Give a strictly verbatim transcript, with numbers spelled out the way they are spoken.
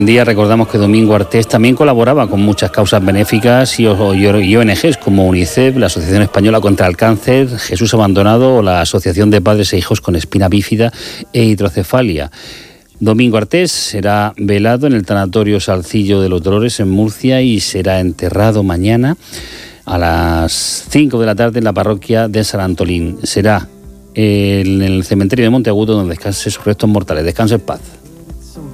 Día recordamos que Domingo Artés también colaboraba con muchas causas benéficas y O N Ges como UNICEF, la Asociación Española contra el Cáncer, Jesús Abandonado o la Asociación de Padres e Hijos con Espina Bífida e Hidrocefalia. Domingo Artés será velado en el tanatorio Salcillo de los Dolores en Murcia y será enterrado mañana a las cinco de la tarde en la parroquia de San Antolín. Será en el cementerio de Monteagudo donde descanse sus restos mortales. Descanse en paz.